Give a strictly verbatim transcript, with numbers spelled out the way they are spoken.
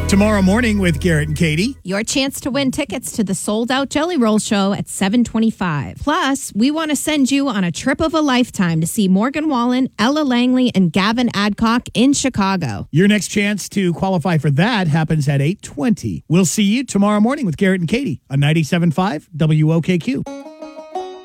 Tomorrow morning with Garrett and Katie. Your chance to win tickets to the sold-out Jelly Roll show at seven twenty-five. Plus, we want to send you on a trip of a lifetime to see Morgan Wallen, Ella Langley, and Gavin Adcock in Chicago. Your next chance to qualify for that happens at eight twenty. We'll see you tomorrow morning with Garrett and Katie on ninety-seven point five W O K Q.